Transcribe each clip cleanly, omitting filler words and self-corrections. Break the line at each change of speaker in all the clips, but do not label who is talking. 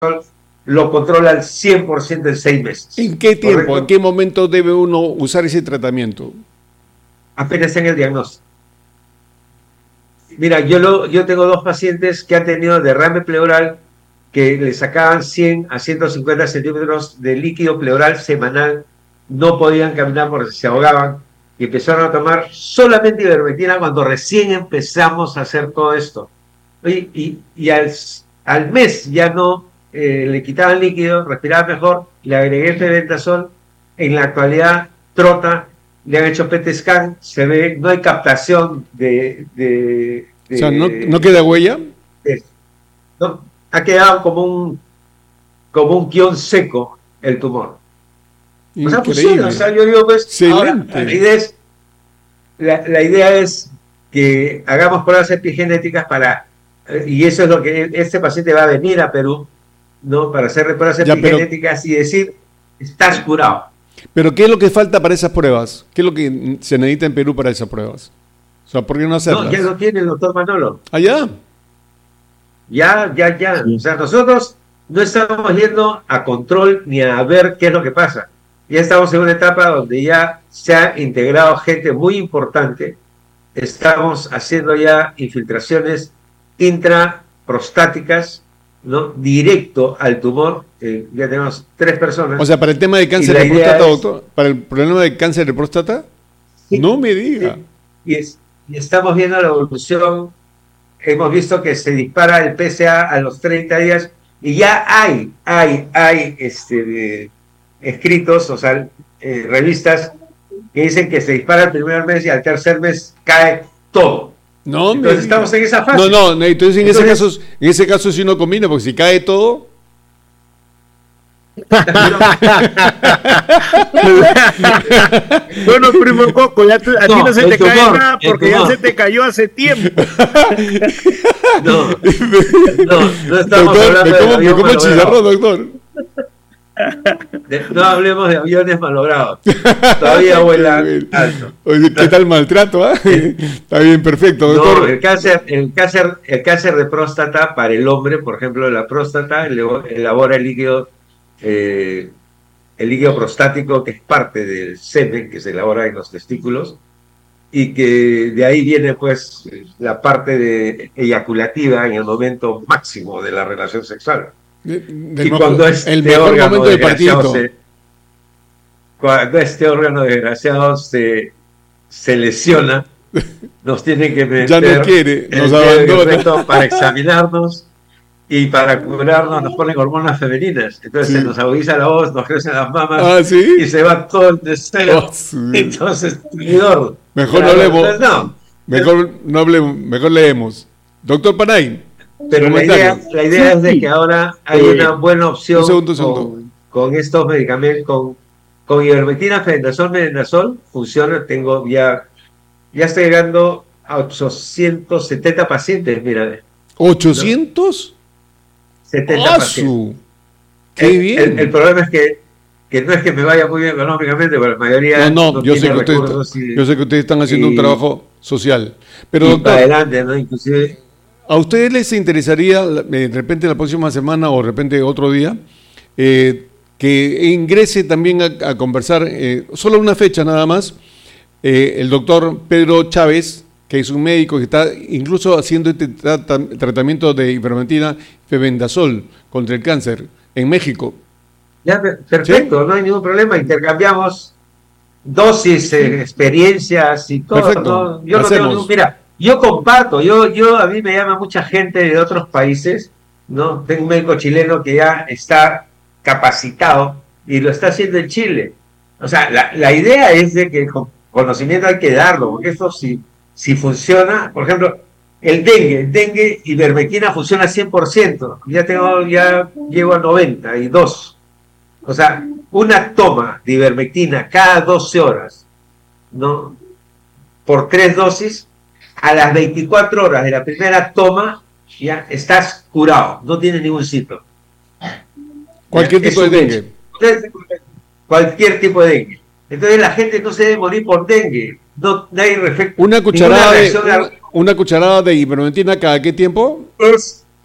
lo controla al 100% en 6 meses.
¿En qué tiempo,
¿correcto?
en qué momento debe uno usar ese tratamiento?
Apenas en el diagnóstico. Mira, yo tengo 2 pacientes que han tenido derrame pleural que le sacaban 100 a 150 centímetros de líquido pleural semanal, no podían caminar porque se ahogaban y empezaron a tomar solamente ivermectina cuando recién empezamos a hacer todo esto. Y al mes ya no le quitaban líquido, respiraba mejor, le agregué febendazol, en la actualidad trota, le han hecho PET scan, se ve, no hay captación
O sea, ¿no queda huella?
No, ha quedado como un guión seco el tumor. O sea, funciona. O sea, yo digo, pues, ahora, la idea es que hagamos pruebas epigenéticas y eso es lo que este paciente va a venir a Perú, ¿no? Para hacer pruebas epigenéticas y decir, estás curado.
Pero ¿qué es lo que falta para esas pruebas? ¿Qué es lo que se necesita en Perú para esas pruebas? O sea, ¿por qué no hacerlas?
No, ya lo tiene el doctor Manolo.
¿Ah, ya?
Ya. O sea, nosotros no estamos yendo a control ni a ver qué es lo que pasa. Ya estamos en una etapa donde ya se ha integrado gente muy importante. Estamos haciendo ya infiltraciones intraprostáticas, ¿no? Directo al tumor. Ya tenemos 3 personas.
O sea, para el tema de cáncer de próstata, doctor, para el problema de cáncer de próstata, sí, no me diga.
Sí. Y estamos viendo la evolución. Hemos visto que se dispara el PSA a los 30 días y ya hay escritos, o sea, revistas que dicen que se dispara el primer mes y al tercer mes cae todo.
No,
entonces estamos en esa fase.
No, entonces en ese caso sí no combina, porque si cae todo.
Bueno, primo Coco, a ti no se te cae nada porque ya se te cayó hace tiempo.
No estamos hablando
de como chicharrón, doctor.
No hablemos de aviones malogrados. Todavía vuelan alto.
Oye, ¿qué tal maltrato? Está bien, perfecto, doctor.
No, el cáncer de próstata para el hombre, por ejemplo, la próstata elabora el líquido prostático, que es parte del semen que se elabora en los testículos, y que de ahí viene pues la parte eyaculativa en el momento máximo de la relación sexual. Y cuando este órgano desgraciado se lesiona, nos tienen que meter,
ya no quiere, nos abandona
para examinarnos. Y para curarnos nos ponen hormonas femeninas. Entonces se nos agudiza la voz, nos crecen las mamas y se va todo el deseo. Entonces, traidor.
Mejor no hablemos. Mejor no hablemos, mejor leemos. Doctor Panay.
Pero la idea es de que ahora hay una buena opción con estos medicamentos, con ivermectina, febendazol, funciona. Ya estoy llegando a 870 pacientes, mira.
¿800?
¿No? 70 pacientes.
¡Qué bien!
El problema es que no es que me vaya muy bien económicamente, pero la mayoría
no yo sé que ustedes están haciendo un trabajo social. Pero doctor,
adelante, ¿no? Inclusive,
¿a ustedes les interesaría de repente la próxima semana o de repente otro día que ingrese también a conversar, solo una fecha nada más, el doctor Pedro Chávez, que es un médico que está incluso haciendo este tratamiento de ivermectina, febendazol contra el cáncer en México?
Ya, perfecto, ¿sí? No hay ningún problema, intercambiamos dosis, experiencias y todo.
Perfecto,
¿no? Yo no tengo ningún, mira, yo comparto, a mí me llama mucha gente de otros países, ¿no? Tengo un médico chileno que ya está capacitado y lo está haciendo en Chile. O sea, la idea es de que el conocimiento hay que darlo, porque esto si funciona, por ejemplo, el dengue, ivermectina funciona 100%, ya llego a 92. O sea, una toma de ivermectina cada 12 horas, ¿no? Por 3 dosis, a las 24 horas de la primera toma, ya estás curado, no tienes ningún síntoma.
Cualquier tipo de dengue.
Cualquier tipo de dengue. Entonces la gente no se debe morir por dengue. No hay
una cucharada de ivermectina cada qué tiempo.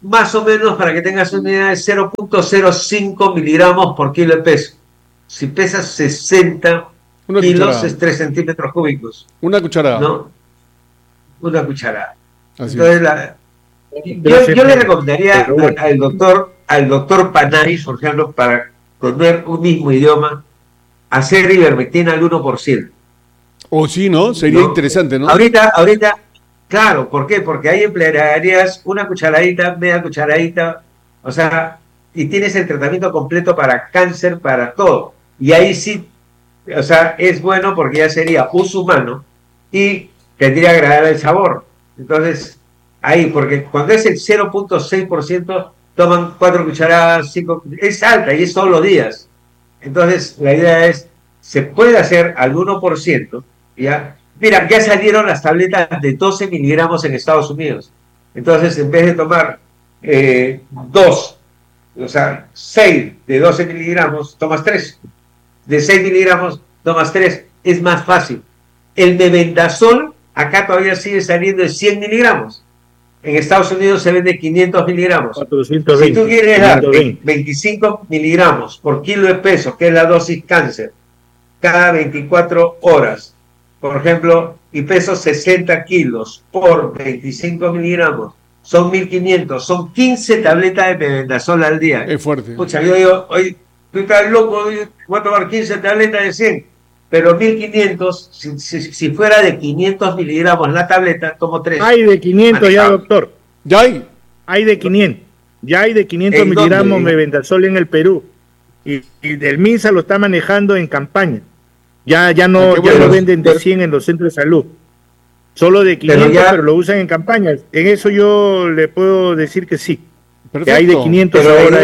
más o menos, para que tengas una idea, es 0.05 miligramos por kilo de peso. Si pesas 60 kilos, es 3 centímetros cúbicos.
Una cucharada.
¿No? Una cucharada.
Así
Entonces, yo le recomendaría al doctor Panay, por ejemplo, para tener un mismo idioma, hacer ivermectina al 1%.
O sí, ¿no? Sería interesante, ¿no?
Ahorita, claro, ¿por qué? Porque ahí emplearías una cucharadita, media cucharadita, o sea, y tienes el tratamiento completo para cáncer, para todo. Y ahí sí, o sea, es bueno porque ya sería uso humano y tendría agradable el sabor. Entonces, ahí, porque cuando es el 0.6%, toman 4 cucharadas, 5, es alta y es todos los días. Entonces, la idea es, se puede hacer al 1%, ¿ya? Mira, ya salieron las tabletas de 12 miligramos en Estados Unidos. Entonces, en vez de tomar 2, o sea, 6 de 12 miligramos, tomas 3. De 6 miligramos, tomas 3. Es más fácil. El mebendazol, acá todavía sigue saliendo de 100 miligramos. En Estados Unidos se vende 500 miligramos. 420, si tú quieres dar 25 miligramos por kilo de peso, que es la dosis cáncer, cada 24 horas, por ejemplo, y peso 60 kilos por 25 miligramos, son 1.500, son 15 tabletas de mebendazol al día.
Es fuerte.
Escucha, yo digo, oye, tú estás loco, voy a tomar 15 tabletas de 100, pero 1.500, si fuera de 500 miligramos la tableta, tomo 3.
Hay de 500 ya, doctor.
¿Ya hay?
Hay de 500. Ya hay de 500 miligramos mebendazol en el Perú. Y del MINSA lo está manejando en campaña. Ya no lo venden de 100 en los centros de salud. Solo de 500, pero lo usan en campaña. En eso yo le puedo decir que sí. Perfecto. Que hay de 500
pero
ahora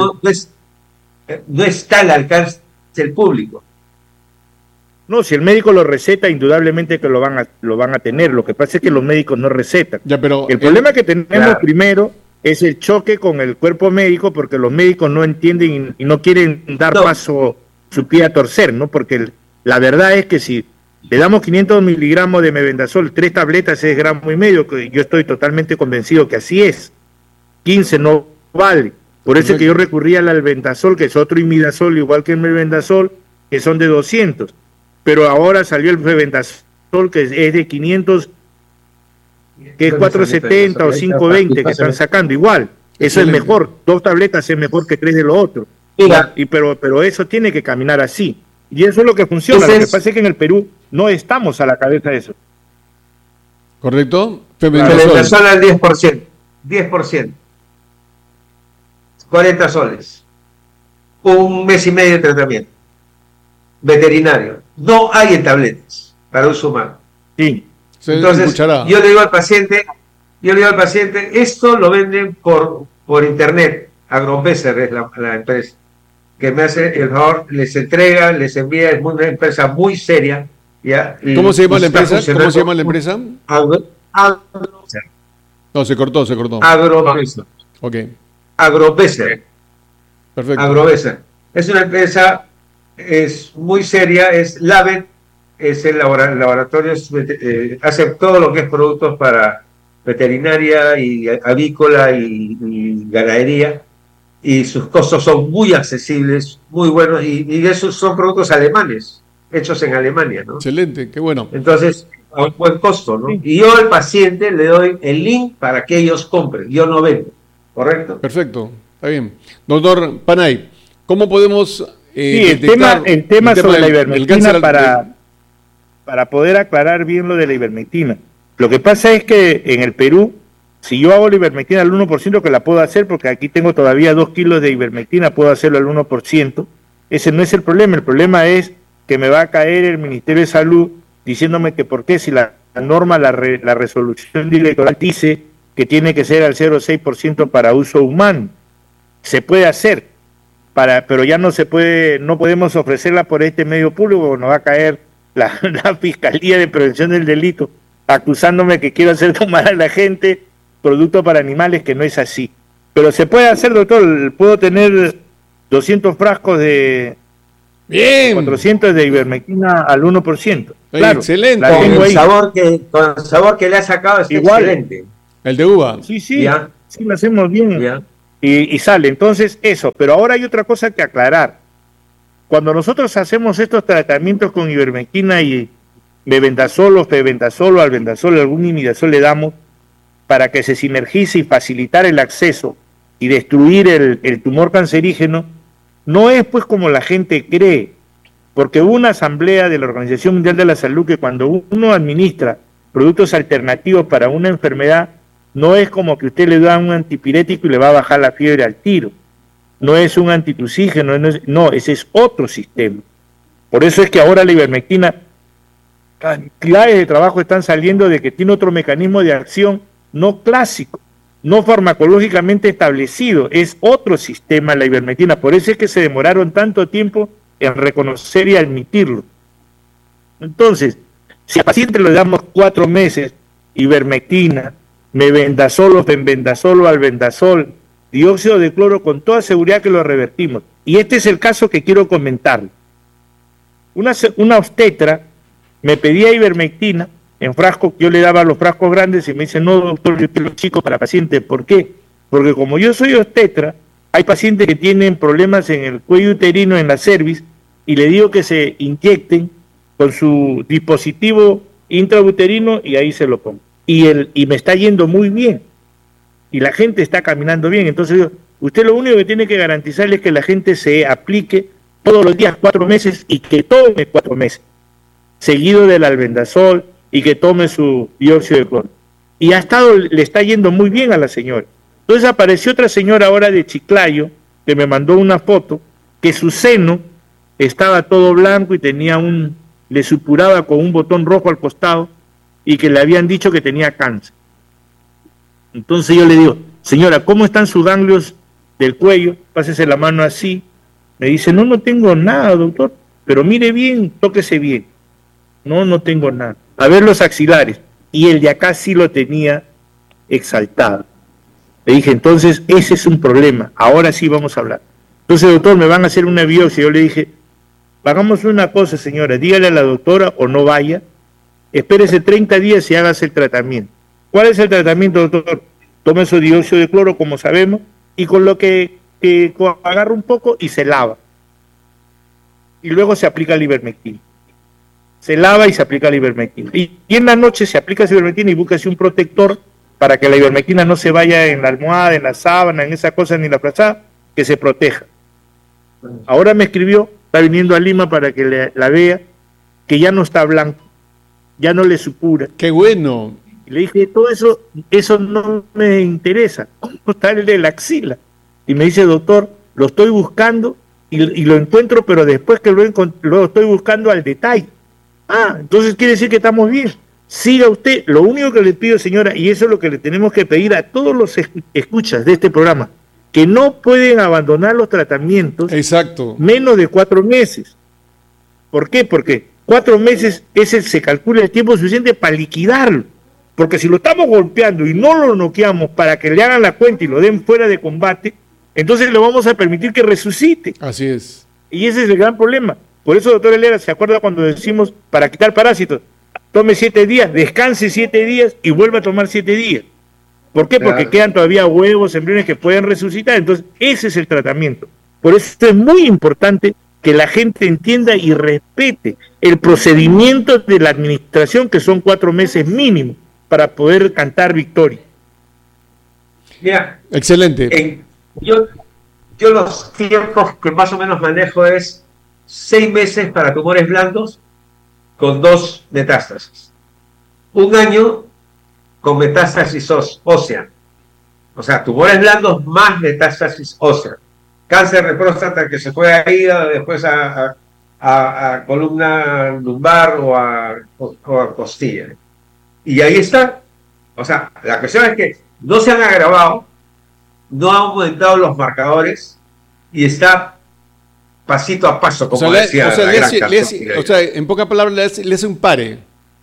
no está al alcance del público.
No, si el médico lo receta, indudablemente que lo van a tener. Lo que pasa es que los médicos no recetan.
Ya, pero
el problema que tenemos primero es el choque con el cuerpo médico, porque los médicos no entienden y no quieren dar paso su pie a torcer, ¿no? Porque la verdad es que si le damos 500 miligramos de mebendazol, 3 tabletas es gramo y medio, que yo estoy totalmente convencido que así es. 15 no vale. Por eso es que yo recurrí al albendazol, que es otro imidazol, igual que el mebendazol, que son de 200. Pero ahora salió el mebendazol, que es de 500, que es 470 o 520 que están sacando. Igual, eso es mejor. 2 tabletas es mejor que 3 de lo otro. Pero eso tiene que caminar así. Y eso es lo que funciona. Lo que pasa es que en el Perú no estamos a la cabeza de eso.
¿Correcto?
Mebendazol al 10%. 10%. 40 soles. Un mes y medio de tratamiento. Veterinario. No hay en tabletas para uso humano.
Sí.
Entonces, yo le digo al paciente, esto lo venden por internet. Agrobeser es la empresa que me hace el favor, les entrega, les envía, es una empresa muy seria. ¿Ya?
¿Cómo se llama la empresa? ¿Cómo se llama la empresa?
Agrobeser.
No, se cortó.
Agrobeser.
Ok.
Agrobeser.
Perfecto.
Agrobeser. Es una empresa, es muy seria, es Labet, es el laboratorio, hace todo lo que es productos para veterinaria y avícola y ganadería, y sus costos son muy accesibles, muy buenos, y esos son productos alemanes, hechos en Alemania, ¿no?
Excelente, qué bueno.
Entonces, a un buen costo, ¿no? Sí. Y yo al paciente le doy el link para que ellos compren, yo no vendo, ¿correcto?
Perfecto, está bien. Doctor Panay, ¿cómo podemos
el tema sobre la ivermectina para poder aclarar bien lo de la ivermectina? Lo que pasa es que en el Perú, si yo hago la ivermectina al 1%, que la puedo hacer, porque aquí tengo todavía 2 kilos de ivermectina, puedo hacerlo al 1%, ese no es el problema es que me va a caer el Ministerio de Salud diciéndome que por qué si la norma, la resolución electoral dice que tiene que ser al 0,6% para uso humano. Se puede hacer, pero ya no se puede, no podemos ofrecerla por este medio público, nos va a caer la Fiscalía de Prevención del Delito acusándome que quiero hacer tomar a la gente producto para animales, que no es así. Pero se puede hacer, doctor, puedo tener 200 frascos de...
Bien.
400 de ivermectina al 1%.
Claro, excelente.
Con el sabor que le ha sacado es igual. Excelente.
El de uva.
Sí. sí lo hacemos bien.
Yeah.
Y sale. Entonces, eso. Pero ahora hay otra cosa que aclarar. Cuando nosotros hacemos estos tratamientos con ivermectina y mebendazol o febendazol o albendazol, algún imidazol le damos para que se sinergice y facilitar el acceso y destruir el tumor cancerígeno, no es pues como la gente cree, porque hubo una asamblea de la Organización Mundial de la Salud que cuando uno administra productos alternativos para una enfermedad, no es como que usted le da un antipirético y le va a bajar la fiebre al tiro. No es un antitusígeno, no, ese es otro sistema. Por eso es que ahora la ivermectina, cantidades de trabajo están saliendo de que tiene otro mecanismo de acción no clásico, no farmacológicamente establecido, es otro sistema la ivermectina. Por eso es que se demoraron tanto tiempo en reconocer y admitirlo. Entonces, si al paciente le damos 4 meses ivermectina, mebendazol o fenbendazol o albendazol, dióxido de cloro, con toda seguridad que lo revertimos. Y este es el caso que quiero comentar. Una obstetra me pedía ivermectina en frascos, yo le daba los frascos grandes y me dice, no doctor, yo quiero los chicos para pacientes. ¿Por qué? Porque como yo soy obstetra, hay pacientes que tienen problemas en el cuello uterino, en la cervix, y le digo que se inyecten con su dispositivo intrauterino y ahí se lo pongo. Y me está yendo muy bien. Y la gente está caminando bien. Entonces digo, usted lo único que tiene que garantizarle es que la gente se aplique todos los días 4 meses y que tome 4 meses, seguido del albendazol y que tome su dióxido de cloro. Y le está yendo muy bien a la señora. Entonces apareció otra señora ahora de Chiclayo que me mandó una foto que su seno estaba todo blanco y tenía le supuraba con un botón rojo al costado y que le habían dicho que tenía cáncer. Entonces yo le digo, señora, ¿cómo están sus ganglios del cuello? Pásese la mano así. Me dice, no tengo nada, doctor, pero mire bien, tóquese bien. No tengo nada. A ver los axilares. Y el de acá sí lo tenía exaltado. Le dije, entonces ese es un problema, ahora sí vamos a hablar. Entonces, doctor, me van a hacer una biopsia. Yo le dije, hagamos una cosa, señora, dígale a la doctora o no vaya, espérese 30 días y hágase el tratamiento. ¿Cuál es el tratamiento, doctor? Tome su dióxido de cloro, como sabemos, y con lo que agarra un poco y se lava. Y luego se aplica la ivermectina. Se lava y se aplica la ivermectina. Y en la noche se aplica la ivermectina y búsquese un protector para que la ivermectina no se vaya en la almohada, en la sábana, en esa cosa, ni la frazada, que se proteja. Ahora me escribió, está viniendo a Lima para que la vea, que ya no está blanco, ya no le supura.
¡Qué bueno!
Y le dije, todo eso no me interesa. ¿Cómo está el de la axila? Y me dice, doctor, lo estoy buscando y lo encuentro, pero después que lo estoy buscando al detalle. Ah, entonces quiere decir que estamos bien. Siga usted. Lo único que le pido, señora, y eso es lo que le tenemos que pedir a todos los escuchas de este programa, que no pueden abandonar los tratamientos.
Exacto.
Menos de 4 meses. ¿Por qué? Porque 4 meses se calcula el tiempo suficiente para liquidarlo. Porque si lo estamos golpeando y no lo noqueamos para que le hagan la cuenta y lo den fuera de combate, entonces le vamos a permitir que resucite.
Así es.
Y ese es el gran problema. Por eso, doctor Helera, ¿se acuerda cuando decimos para quitar parásitos? Tome 7 días, descanse 7 días y vuelva a tomar 7 días. ¿Por qué? Claro. Porque quedan todavía huevos, embriones que pueden resucitar. Entonces, ese es el tratamiento. Por eso es muy importante que la gente entienda y respete el procedimiento de la administración, que son 4 meses mínimo, para poder cantar victoria.
Mira,
excelente.
Yo los tiempos que más o menos manejo es 6 meses para tumores blandos con 2 metástasis. 1 año con metástasis ósea. O sea, tumores blandos más metástasis ósea. Cáncer de próstata que se fue a hígado, después a columna lumbar o a costilla. Y ahí está. O sea, la cuestión es que no se han agravado, no han aumentado los marcadores y está pasito a paso, como decía
o sea, en pocas palabras, le hace un pare.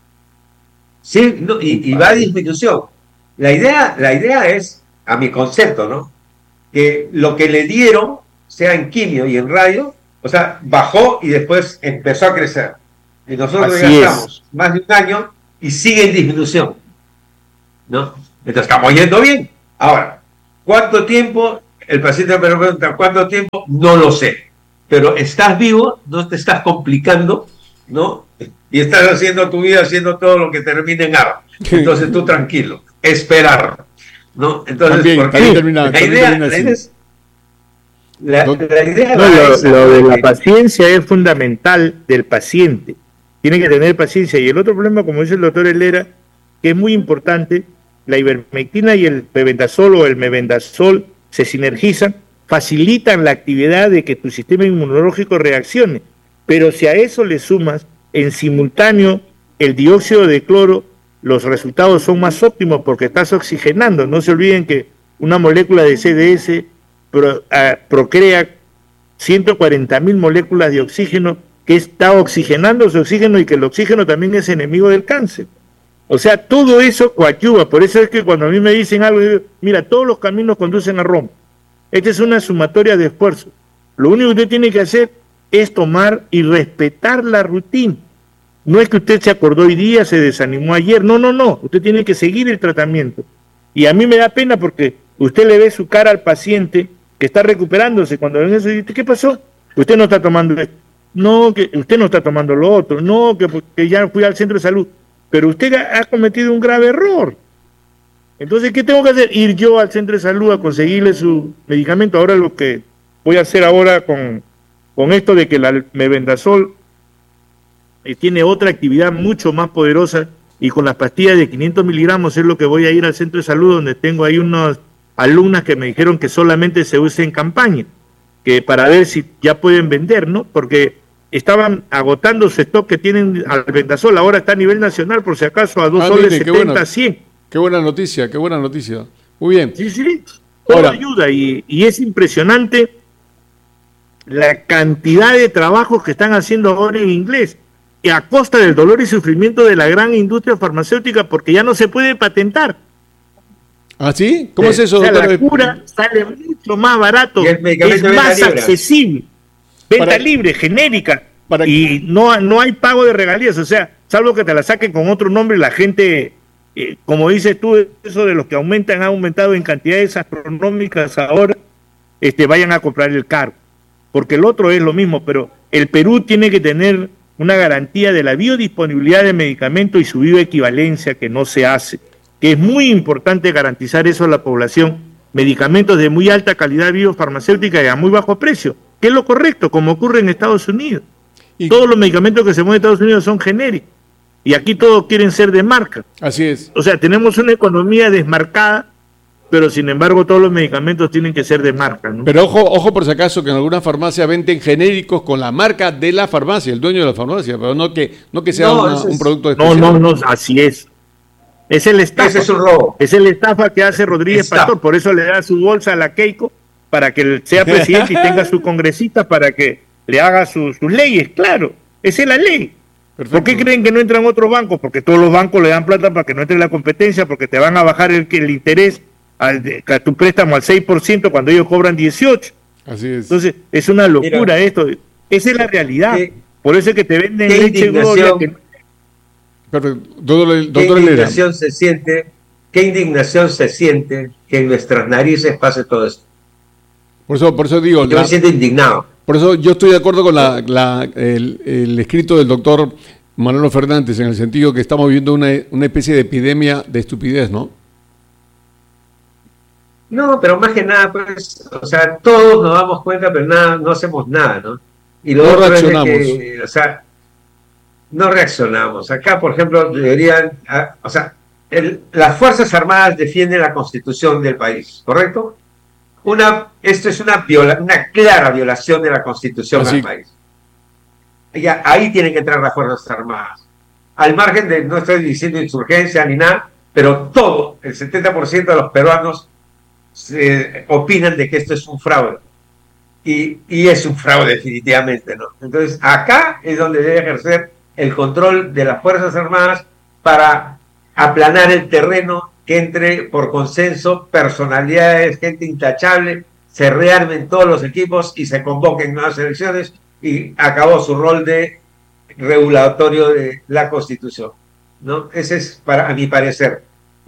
Sí, no, y va a disminución. La idea es, a mi concepto, ¿no? Que lo que le dieron, sea en quimio y en radio, o sea, bajó y después empezó a crecer. Y nosotros ya estamos más de 1 año y sigue en disminución, ¿no? Entonces estamos yendo bien. Ahora, ¿Cuánto tiempo? El paciente me pregunta, ¿cuánto tiempo? No lo sé. Pero estás vivo, no te estás complicando, ¿no? Y estás haciendo tu vida, haciendo todo lo que termine en A. Entonces tú tranquilo, esperar, ¿no? Entonces,
también,
porque
la idea es...
Lo de la paciencia es fundamental del paciente. Tiene que tener paciencia. Y el otro problema, como dice el doctor Helera, que es muy importante, la ivermectina y el pebendazol o el mebendazol se sinergizan, facilitan la actividad de que tu sistema inmunológico reaccione. Pero si a eso le sumas en simultáneo el dióxido de cloro, los resultados son más óptimos porque estás oxigenando. No se olviden que una molécula de CDS procrea 140.000 moléculas de oxígeno, que está oxigenando su oxígeno, y que el oxígeno también es enemigo del cáncer. O sea, todo eso coadyuva. Por eso es que cuando a mí me dicen algo, yo digo, mira, todos los caminos conducen a Roma. Esta es una sumatoria de esfuerzos. Lo único que usted tiene que hacer es tomar y respetar la rutina. No es que usted se acordó hoy día, se desanimó ayer. No. Usted tiene que seguir el tratamiento. Y a mí me da pena porque usted le ve su cara al paciente que está recuperándose. Cuando ven eso, dice, ¿qué pasó? Usted no está tomando esto. No, que usted no está tomando lo otro. No, que ya fui al centro de salud. Pero usted ha cometido un grave error. Entonces, ¿qué tengo que hacer? Ir yo al centro de salud a conseguirle su medicamento. Ahora lo que voy a hacer ahora con esto de que el mebendazol tiene otra actividad mucho más poderosa, y con las pastillas de 500 miligramos es lo que voy a ir al centro de salud, donde tengo ahí unas alumnas que me dijeron que solamente se usa en campaña, que para ver si ya pueden vender, ¿no? Porque estaban agotando su stock que tienen al mebendazol. Ahora está a nivel nacional, por si acaso, a 2 soles 70, 100.
Qué buena noticia. Muy bien.
Sí. Todo ayuda, y es impresionante la cantidad de trabajos que están haciendo ahora en inglés, y a costa del dolor y sufrimiento de la gran industria farmacéutica, porque ya no se puede patentar.
¿Ah, sí? ¿Cómo es eso?
O sea, la cura sale mucho más barato, es más accesible. Venta libre, genérica, y no hay pago de regalías. O sea, salvo que te la saquen con otro nombre, la gente, como dices tú, eso de los que han aumentado en cantidades astronómicas ahora, vayan a comprar el caro. Porque el otro es lo mismo, pero el Perú tiene que tener una garantía de la biodisponibilidad de medicamentos y su bioequivalencia, que no se hace, que es muy importante garantizar eso a la población, medicamentos de muy alta calidad biofarmacéutica y a muy bajo precio, que es lo correcto, como ocurre en Estados Unidos. Todos los medicamentos que se mueven en Estados Unidos son genéricos, y aquí todos quieren ser de marca.
Así es.
O sea, tenemos una economía desmarcada, pero sin embargo todos los medicamentos tienen que ser de marca, ¿no?
Pero ojo por si acaso, que en alguna farmacia venden genéricos con la marca de la farmacia, el dueño de la farmacia, pero no que sea un producto especial.
No, así es. Es el estafa.
Ese es un robo.
Es el estafa que hace Rodríguez Pastor, por eso le da su bolsa a la Keiko, para que sea presidente y tenga su congresista para que le haga sus leyes, claro. Esa es la ley. Perfecto. ¿Por qué creen que no entran otros bancos? Porque todos los bancos le dan plata para que no entre la competencia, porque te van a bajar el interés a tu préstamo al 6% cuando ellos cobran 18%.
Así es.
Entonces, es una locura. Esto. Esa es la realidad. Por eso es que te venden leche Gloria.
Perfecto. Doctor
¿Qué indignación se siente que en nuestras narices pase todo esto?
Por eso digo...
Yo me siento indignado.
Por eso yo estoy de acuerdo con el escrito del doctor Manolo Fernández, en el sentido que estamos viviendo una especie de epidemia de estupidez, ¿no?
No, pero más que nada, pues, o sea, todos nos damos cuenta, pero no hacemos nada, ¿no? Y lo otro
reaccionamos.
Es que, o sea, no reaccionamos. Acá, por ejemplo, deberían, las Fuerzas Armadas defienden la Constitución del país, ¿correcto? Esto es una clara violación de la Constitución del país. Ya, ahí tienen que entrar las Fuerzas Armadas. Al margen de, no estoy diciendo insurgencia ni nada, pero todo, el 70% de los peruanos opinan de que esto es un fraude. Y es un fraude definitivamente, ¿no? Entonces, acá es donde debe ejercer el control de las Fuerzas Armadas para aplanar el terreno, que entre por consenso personalidades, gente intachable, se rearmen todos los equipos y se convoquen nuevas elecciones, y acabó su rol de regulatorio de la Constitución, ¿no? Ese es, a mi parecer.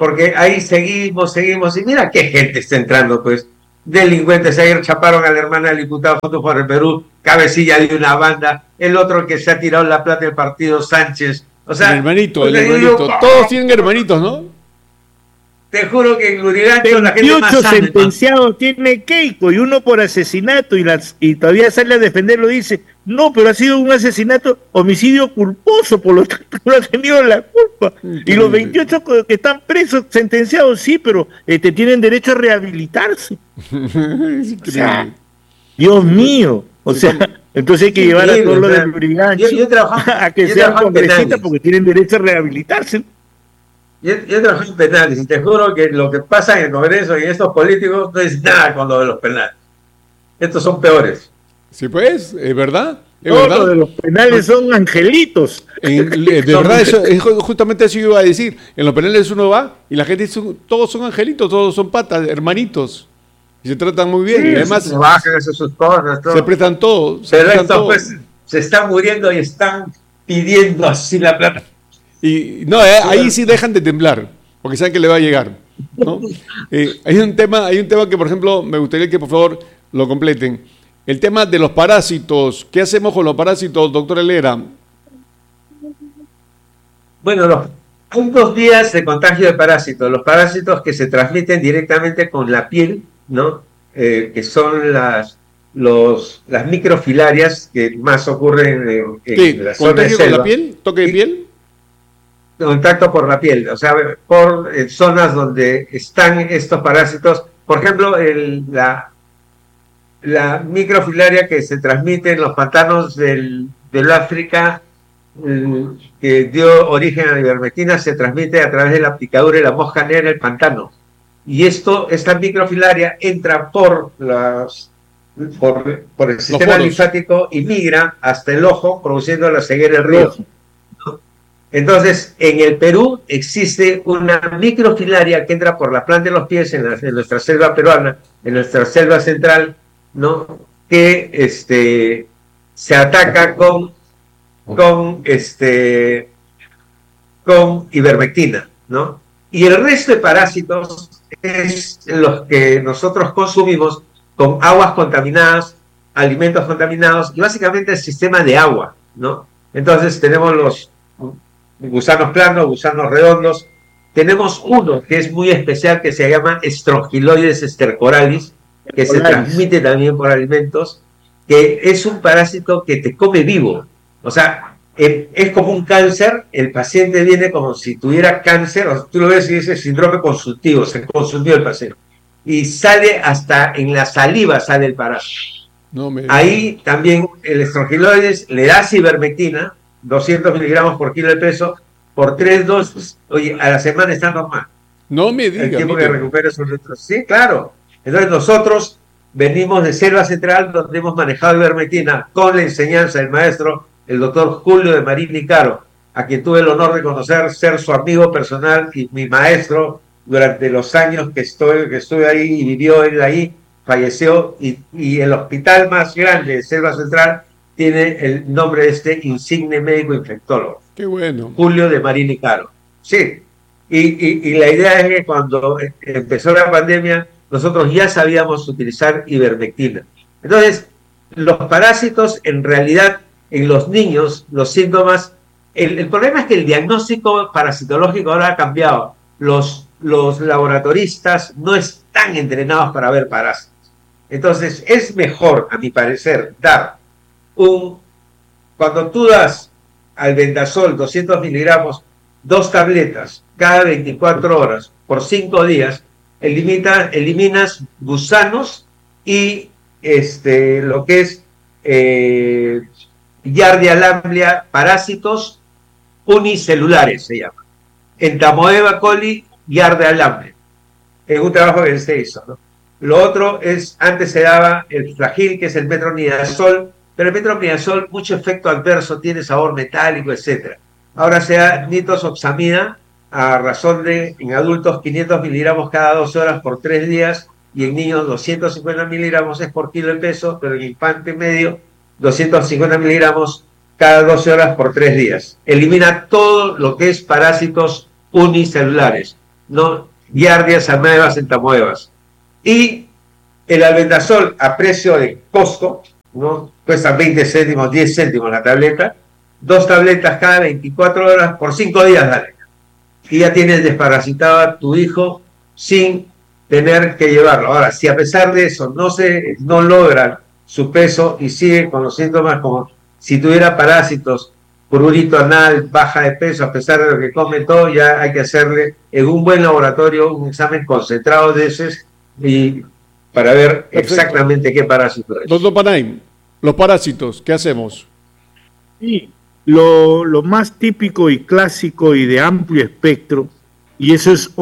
porque ahí seguimos, y mira qué gente está entrando, pues. Delincuentes, ayer chaparon a la hermana del diputado Juntos por el Perú, cabecilla de una banda, el otro que se ha tirado la plata del partido, Sánchez. O sea,
el hermanito. Todos tienen hermanitos, ¿no?
Te juro que en Lurigancho la gente más sana,
sentenciados tiene Keiko y uno por asesinato y todavía sale a defenderlo, dice, no, pero ha sido un asesinato, homicidio culposo, por lo tanto no ha tenido la culpa. Y los 28 que están presos, sentenciados, sí, pero tienen derecho a rehabilitarse. O sea, Dios mío, o sea, entonces hay que llevar a todos los de Lurigancho a que sean congresistas porque tienen derecho a rehabilitarse.
Yo trabajo en penales y te juro que lo que pasa en el Congreso y en estos políticos no es nada con lo de los penales. Estos son peores.
Sí, pues, es verdad.
Todos los de los penales son angelitos.
De verdad, eso, justamente eso iba a decir. En los penales uno va y la gente dice, todos son angelitos, todos son patas, hermanitos. Y se tratan muy bien.
Sí,
y además
se bajan sus cosas. Todo.
Se prestan todo.
Pero estos pues se están muriendo y están pidiendo así la plata.
Y no, ahí sí dejan de temblar, porque saben que le va a llegar, ¿no? Hay un tema que, por ejemplo, me gustaría que por favor lo completen. El tema de los parásitos. ¿Qué hacemos con los parásitos, doctor Helera?
Bueno, hay 2 vías de contagio de parásitos. Los parásitos que se transmiten directamente con la piel, ¿no? Que son las microfilarias que más ocurren en la zona de selva.
¿Con la piel? ¿Toque de piel?
Contacto por la piel, o sea, por zonas donde están estos parásitos. Por ejemplo, la microfilaria que se transmite en los pantanos del África, que dio origen a la ivermectina, se transmite a través de la picadura de la mosca negra en el pantano. Y esta microfilaria entra por el sistema linfático y migra hasta el ojo, produciendo la ceguera del río. Entonces, en el Perú existe una microfilaria que entra por la planta de los pies en nuestra selva peruana, en nuestra selva central, ¿no? Que se ataca con ivermectina, ¿no? Y el resto de parásitos es los que nosotros consumimos con aguas contaminadas, alimentos contaminados y básicamente el sistema de agua, ¿no? Entonces tenemos los gusanos planos, gusanos redondos. Tenemos uno que es muy especial que se llama Strongyloides stercoralis, que se transmite también por alimentos, que es un parásito que te come vivo. O sea, es como un cáncer, el paciente viene como si tuviera cáncer, o sea, tú lo ves y dices síndrome consultivo, se consumió el paciente. Y sale hasta en la saliva, sale el parásito. Ahí también el Strongyloides le da ivermectina, 200 miligramos por kilo de peso, por 3 dosis, oye, a la semana está normal.
No me digas.
El tiempo que recupera esos litros. Sí, claro. Entonces nosotros venimos de Selva Central, donde hemos manejado ivermectina con la enseñanza del maestro, el doctor Julio de Marini Caro, a quien tuve el honor de conocer, ser su amigo personal y mi maestro durante los años que estuve ahí y vivió él ahí, falleció, y el hospital más grande de Selva Central tiene el nombre de este insigne médico infectólogo.
Qué bueno.
Julio de Marini Caro. Sí. Y la idea es que cuando empezó la pandemia, nosotros ya sabíamos utilizar ivermectina. Entonces, los parásitos, en realidad, en los niños, los síntomas, el problema es que el diagnóstico parasitológico ahora ha cambiado. Los laboratoristas no están entrenados para ver parásitos. Entonces, es mejor, a mi parecer, dar cuando tú das albendazol 200 miligramos, 2 tabletas cada 24 horas por 5 días, eliminas gusanos y lo que es Giardia lamblia, parásitos unicelulares se llama. Entamoeba coli, Giardia lamblia. Es un trabajo que se hizo, ¿no? Lo otro es, antes se daba el flagil, que es el metronidazol, pero el metronidazol, mucho efecto adverso, tiene sabor metálico, etc. Ahora se da nitoxamida a razón de, en adultos, 500 miligramos cada 12 horas por 3 días, y en niños 250 miligramos es por kilo de peso, pero en infante medio 250 miligramos cada 12 horas por 3 días. Elimina todo lo que es parásitos unicelulares. ¿no? Giardia, Samuevas, Entamuevas. Y el albendazol a precio de Costco, ¿no? Cuesta 20 céntimos, 10 céntimos la tableta, 2 tabletas cada 24 horas por 5 días, dale. Y ya tienes desparasitado a tu hijo sin tener que llevarlo. Ahora, si a pesar de eso no logran su peso y siguen con los síntomas como si tuviera parásitos, prurito anal, baja de peso, a pesar de lo que come todo, ya hay que hacerle en un buen laboratorio un examen concentrado de heces y para ver exactamente qué parásito es.
Doctor Panay, los parásitos, ¿qué hacemos?
Sí, lo más típico y clásico y de amplio espectro, y eso es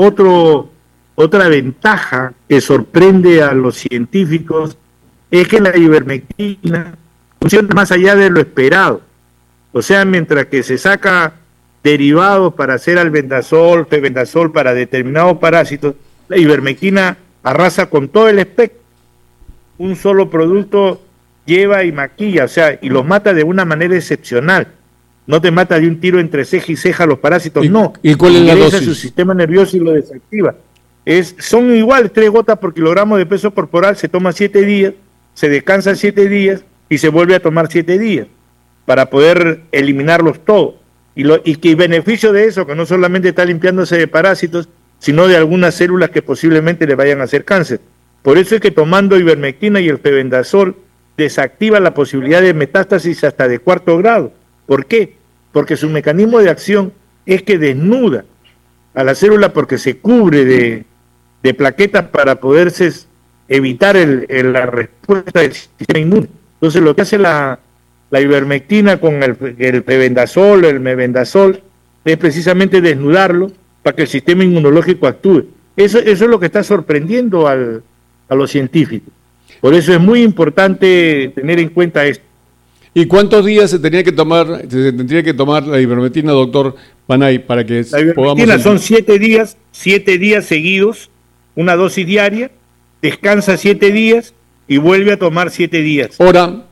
otra ventaja que sorprende a los científicos, es que la ivermectina funciona más allá de lo esperado. O sea, mientras que se saca derivados para hacer albendazol, febendazol para determinados parásitos, la ivermectina arrasa con todo el espectro. Un solo producto lleva y maquilla, o sea, y los mata de una manera excepcional. No te mata de un tiro entre ceja y ceja los parásitos, no.
¿Y cuál es la dosis?
Su sistema nervioso y lo desactiva. Son iguales, 3 gotas por kilogramo de peso corporal, se toma 7 días, se descansa 7 días y se vuelve a tomar 7 días para poder eliminarlos todos. Y que el beneficio de eso, que no solamente está limpiándose de parásitos, sino de algunas células que posiblemente le vayan a hacer cáncer. Por eso es que tomando ivermectina y el febendazol desactiva la posibilidad de metástasis hasta de 4º grado. ¿Por qué? Porque su mecanismo de acción es que desnuda a la célula porque se cubre de plaquetas para poderse evitar la respuesta del sistema inmune. Entonces lo que hace la ivermectina con el febendazol, el mebendazol, es precisamente desnudarlo para que el sistema inmunológico actúe. Eso es lo que está sorprendiendo a los científicos. Por eso es muy importante tener en cuenta esto.
¿Y cuántos días se tendría que tomar la ivermectina, doctor Panay, para que
la ivermectina son 7 días seguidos, una dosis diaria, descansa 7 días y vuelve a tomar 7 días.
Hora.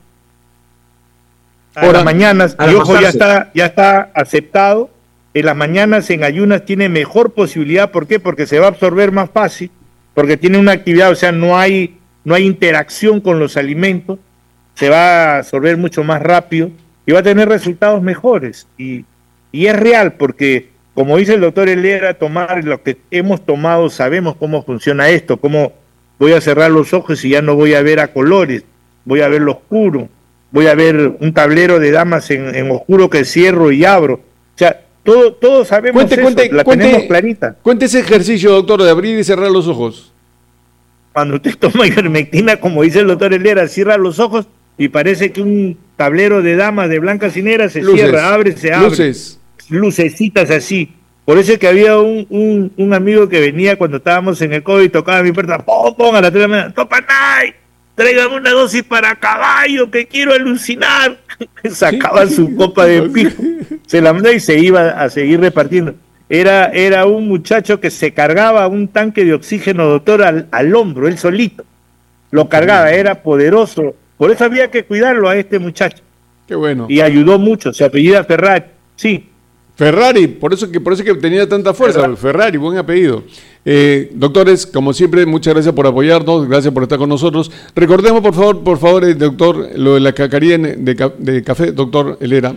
En las mañanas, y ojo, ya está aceptado. En las mañanas en ayunas tiene mejor posibilidad. ¿Por qué? Porque se va a absorber más fácil, porque tiene una actividad, o sea, no hay interacción con los alimentos, se va a absorber mucho más rápido y va a tener resultados mejores. Y es real, porque como dice el doctor Helera, tomar lo que hemos tomado, sabemos cómo funciona esto, cómo voy a cerrar los ojos y ya no voy a ver a colores, voy a ver lo oscuro, voy a ver un tablero de damas en oscuro que cierro y abro. O sea, todos sabemos tenemos clarita.
Cuente ese ejercicio, doctor, de abrir y cerrar los ojos.
Cuando usted toma ivermectina, como dice el doctor Helera, cierra los ojos y parece que un tablero de damas de blancas y negras se cierra, abre, se abre. Lucecitas así. Por eso es que había un amigo que venía cuando estábamos en el COVID, tocaba mi puerta, ¡pum! A las 3 de la mañana, ¡Topanay! Tráigame una dosis para caballo, que quiero alucinar. Sacaba su copa de pijo, se la mandó y se iba a seguir repartiendo. Era un muchacho que se cargaba un tanque de oxígeno, doctor, al hombro, él solito. Lo cargaba, era poderoso. Por eso había que cuidarlo a este muchacho.
Qué bueno.
Y ayudó mucho, se apellida Ferrari, sí.
Ferrari, por eso que tenía tanta fuerza, Ferrari, buen apellido. Doctores, como siempre, muchas gracias por apoyarnos, gracias por estar con nosotros. Recordemos, por favor, doctor, lo de la cacaría de café, doctor Helera.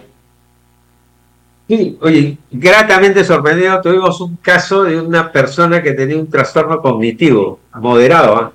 Sí, oye, gratamente sorprendido, tuvimos un caso de una persona que tenía un trastorno cognitivo moderado,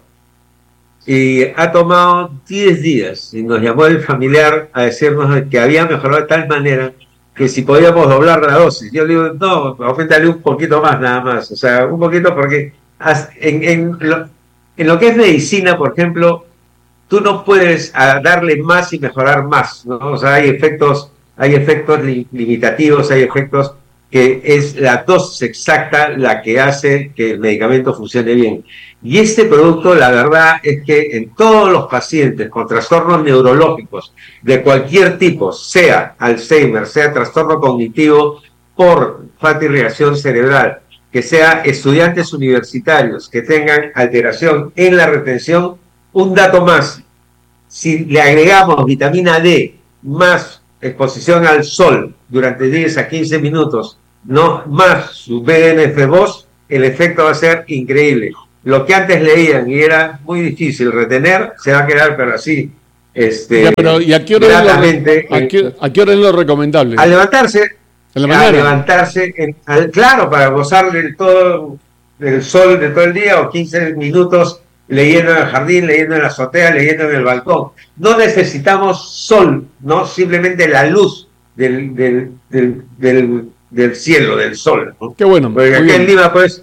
y ha tomado 10 días, y nos llamó el familiar a decirnos que había mejorado de tal manera que si podíamos doblar la dosis. Yo le digo, no, aumentale un poquito más nada más, o sea, un poquito, porque en lo que es medicina, por ejemplo, tú no puedes darle más y mejorar más, ¿no? O sea, hay efectos limitativos, hay efectos que es la dosis exacta la que hace que el medicamento funcione bien. Y este producto, la verdad es que en todos los pacientes con trastornos neurológicos de cualquier tipo, sea Alzheimer, sea trastorno cognitivo por falta de irrigación cerebral, que sea estudiantes universitarios que tengan alteración en la retención, un dato más, si le agregamos vitamina D más exposición al sol durante 10 a 15 minutos, no más su BDNF-2, el efecto va a ser increíble. Lo que antes leían y era muy difícil retener, se va a quedar, pero así.
Pero ¿y a qué hora es lo recomendable?
Al levantarse.
¿En la mañana?
A levantarse, claro, para gozar del sol de todo el día, o 15 minutos leyendo en el jardín, leyendo en la azotea, leyendo en el balcón. No necesitamos sol, no simplemente la luz del cielo, del sol, ¿no?
Qué bueno.
Porque aquí en Lima, pues,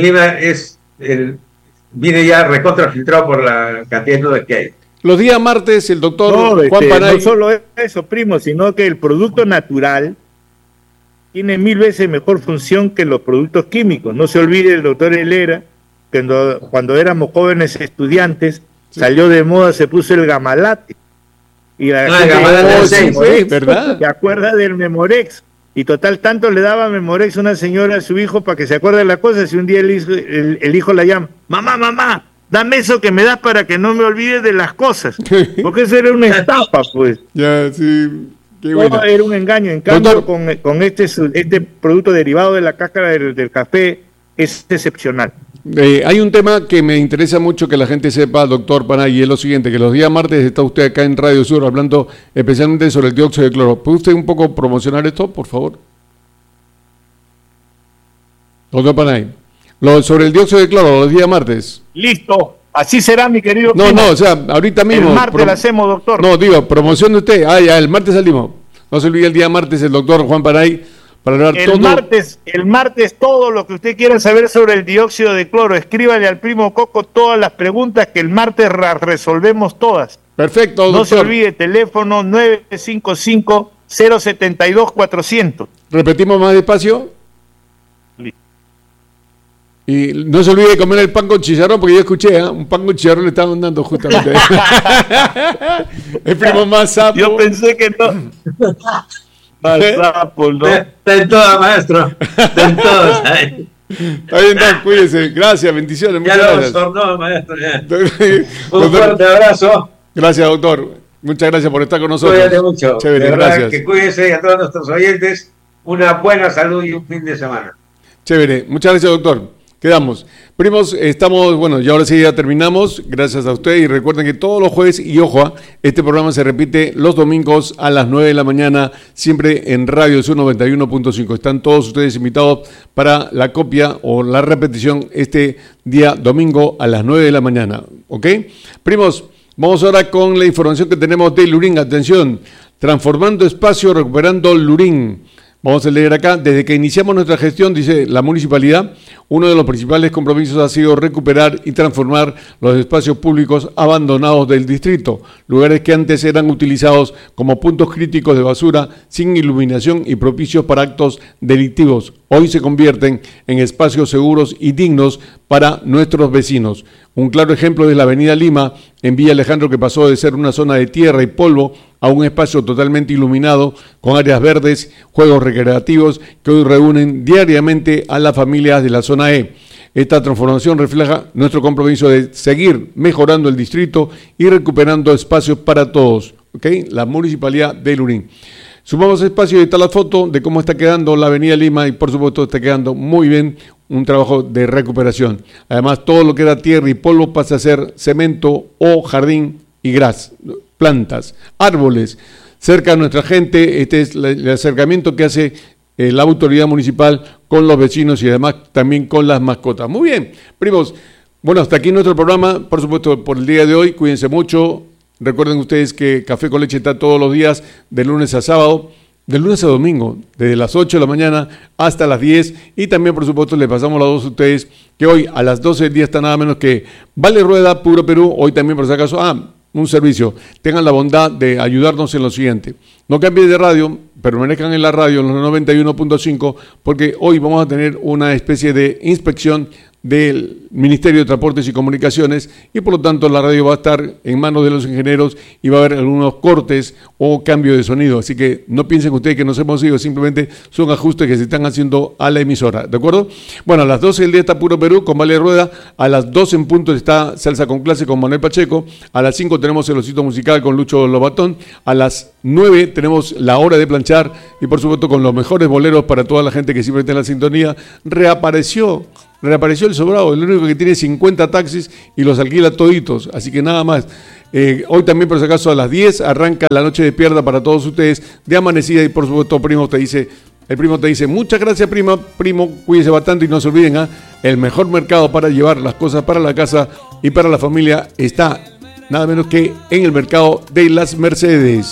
viene ya recontra filtrado por la cantidad de nubes que hay.
Los días martes, el doctor Juan Panay...
No solo eso, primo, sino que el producto natural tiene 1000 veces mejor función que los productos químicos. No se olvide el doctor Helera, que cuando éramos jóvenes estudiantes, salió de moda, se puso el Gamalate. Y la gente
¿verdad?
se acuerda del Memorex. Y total, tanto le daba Memorex una señora a su hijo para que se acuerde de la cosa. Si un día el hijo la llama, mamá, dame eso que me das para que no me olvide de las cosas. Porque eso era una estafa, pues.
Ya, sí. Qué bueno.
Era un engaño. En cambio, con este producto derivado de la cáscara del café, es excepcional.
Hay un tema que me interesa mucho que la gente sepa, doctor Panay, y es lo siguiente, que los días martes está usted acá en Radio Sur hablando especialmente sobre el dióxido de cloro. ¿Puede usted un poco promocionar esto, por favor? Doctor Panay, sobre el dióxido de cloro, los días martes.
Listo, así será, mi querido.
No, o sea, ahorita mismo.
El martes lo hacemos, doctor.
No, digo, promocione usted. Ya, el martes salimos. No se olvide el día martes el doctor Juan Panay. Para hablar
el martes todo lo que usted quiera saber sobre el dióxido de cloro, escríbale al primo Coco todas las preguntas que el martes resolvemos todas.
Perfecto,
doctor.
No
se olvide, teléfono 955-072-400.
Repetimos más despacio.
Listo.
Y no se olvide de comer el pan con chicharrón, porque yo escuché, un pan con chicharrón le estaban dando justamente. El primo más sapo.
Yo pensé que no. Sapo, ¿no?
Está en todo, maestro. Está en todo.
Ahí está, cuídense. Gracias, bendiciones. Muchas gracias.
No, maestro. Un fuerte abrazo.
Gracias, doctor. Muchas gracias por estar con nosotros.
Cuídate mucho.
Chévere,
de verdad,
gracias.
Que cuídense, y a todos nuestros oyentes una buena salud y un fin de semana.
Chévere. Muchas gracias, doctor. Quedamos. Primos, estamos, y ahora sí ya terminamos. Gracias a usted y recuerden que todos los jueves, y ojo, este programa se repite los domingos a las 9 de la mañana, siempre en Radio Sur 91.5. Están todos ustedes invitados para la copia o la repetición este día domingo a las 9 de la mañana. ¿Ok? Primos, vamos ahora con la información que tenemos de Lurín. Atención, transformando espacio, recuperando Lurín. Vamos a leer acá, desde que iniciamos nuestra gestión, dice la municipalidad, uno de los principales compromisos ha sido recuperar y transformar los espacios públicos abandonados del distrito, lugares que antes eran utilizados como puntos críticos de basura, sin iluminación y propicios para actos delictivos. Hoy se convierten en espacios seguros y dignos para nuestros vecinos. Un claro ejemplo es la avenida Lima, en Villa Alejandro, que pasó de ser una zona de tierra y polvo a un espacio totalmente iluminado, con áreas verdes, juegos recreativos que hoy reúnen diariamente a las familias de la zona E. Esta transformación refleja nuestro compromiso de seguir mejorando el distrito y recuperando espacios para todos. ¿Okay? La Municipalidad de Lurín. Sumamos espacio y está la foto de cómo está quedando la avenida Lima y por supuesto está quedando muy bien, un trabajo de recuperación. Además, todo lo que era tierra y polvo pasa a ser cemento o jardín y gras, plantas, árboles. Cerca de nuestra gente, este es el acercamiento que hace la autoridad municipal con los vecinos y además también con las mascotas. Muy bien, primos. Bueno, hasta aquí nuestro programa, por supuesto, por el día de hoy. Cuídense mucho. Recuerden ustedes que Café con Leche está todos los días, de lunes a sábado, de lunes a domingo, desde las 8 de la mañana hasta las 10. Y también, por supuesto, les pasamos la voz a ustedes, que hoy a las 12 del día está nada menos que Vale Rueda, Puro Perú. Hoy también, por si acaso, un servicio. Tengan la bondad de ayudarnos en lo siguiente. No cambien de radio, permanezcan en la radio, en los 91.5, porque hoy vamos a tener una especie de inspección del Ministerio de Transportes y Comunicaciones y por lo tanto la radio va a estar en manos de los ingenieros y va a haber algunos cortes o cambio de sonido, así que no piensen ustedes que nos hemos ido, simplemente son ajustes que se están haciendo a la emisora, ¿de acuerdo? Bueno, a las 12 del día está Puro Perú con Vale Rueda, a las 12 en punto está Salsa con Clase con Manuel Pacheco, a las 5 tenemos el Osito Musical con Lucho Lobatón, a las 9 tenemos La Hora de Planchar y por supuesto con los mejores boleros para toda la gente que siempre está en la sintonía. Reapareció reapareció el Sobrado, el único que tiene 50 taxis y los alquila toditos, así que nada más. Hoy también, por si acaso, a las 10 arranca la noche de Pierda para todos ustedes, de amanecida, y por supuesto, el primo te dice, muchas gracias, primo, cuídese bastante y no se olviden, el mejor mercado para llevar las cosas para la casa y para la familia está nada menos que en el mercado de las Mercedes.